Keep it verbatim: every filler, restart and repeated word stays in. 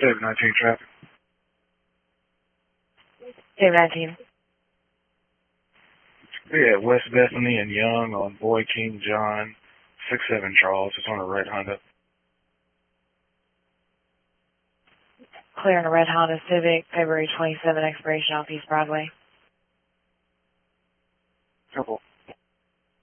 seven nineteen traffic. seven nineteen. Yeah, West Bethany and Young on Boy King John, six seven Charles. It's on a red Honda. Clear on a red Honda Civic, February twenty-seventh, expiration off East Broadway. Couple.